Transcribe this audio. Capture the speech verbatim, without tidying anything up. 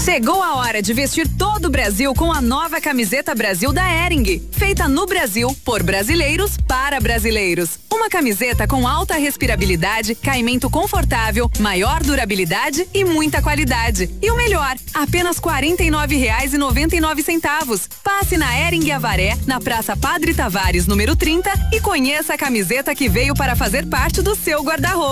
Chegou a hora de vestir todo o Brasil com a nova camiseta Brasil da Hering. Feita no Brasil, por brasileiros, para brasileiros. Uma camiseta com alta respirabilidade, caimento confortável, maior durabilidade e muita qualidade. E o melhor, apenas quarenta e nove reais e noventa e nove centavos. Passe na Hering Avaré, na Praça Padre Tavares, número trinta, e conheça a camiseta que veio para fazer parte do seu guarda-roupa.